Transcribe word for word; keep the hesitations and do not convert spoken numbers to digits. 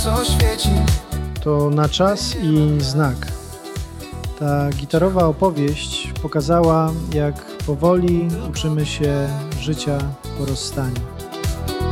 co świeci. To na czas i znak. Ta gitarowa opowieść pokazała, jak powoli uczymy się życia po rozstaniu.